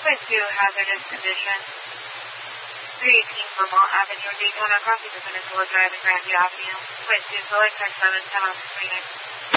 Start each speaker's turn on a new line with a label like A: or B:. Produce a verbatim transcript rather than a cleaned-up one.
A: Point two, hazardous condition. three eighteen Vermont Avenue, Daytona, crossing the Peninsula Drive and Grandview Avenue. Point two, select text seven, ten on twenty-nine.